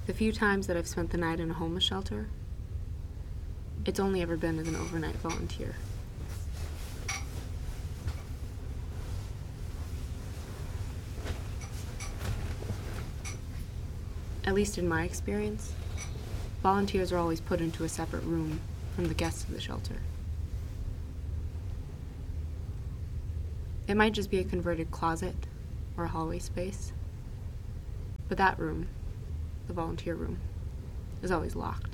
The few times that I've spent the night in a homeless shelter, it's only ever been as an overnight volunteer. At least in my experience, volunteers are always put into a separate room from the guests of the shelter. It might just be a converted closet or a hallway space, but that room, the volunteer room, is always locked.